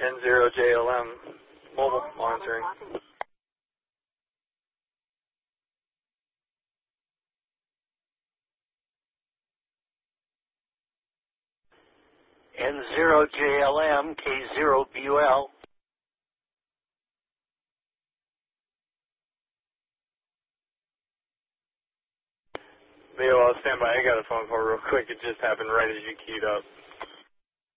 N0JLM, mobile monitoring. N0JLM, K0BUL. Leo, I'll stand by. I got a phone call real quick. It just happened right as you queued up.